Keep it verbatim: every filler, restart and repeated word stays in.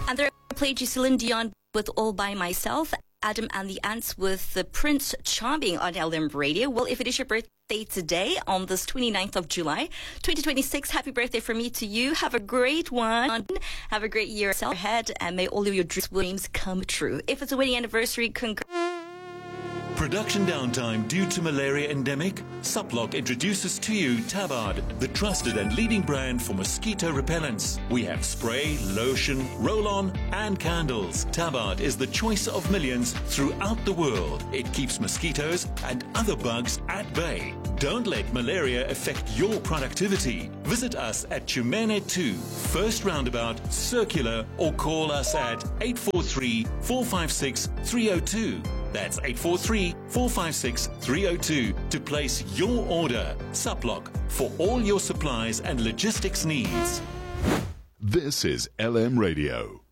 And there I played you Celine Dion with All By Myself, Adam and the Ants with the Prince Charming on L M Radio. Well, if it is your birthday today on this twenty-ninth of July, twenty twenty-six, happy birthday from me to you. Have a great one. Have a great year ahead, and may all of your dreams come true. If it's a wedding anniversary, congrats. Production downtime due to malaria endemic? Suplock introduces to you Tabard, the trusted and leading brand for mosquito repellents. We have spray, lotion, roll-on and candles. Tabard is the choice of millions throughout the world. It keeps mosquitoes and other bugs at bay. Don't let malaria affect your productivity. Visit us at Chumene two, First Roundabout, Circular, or call us at eight four three, four five six, three zero two. That's eight four three, four five six, three zero two to place your order. Suplock, for all your supplies and logistics needs. This is L M Radio.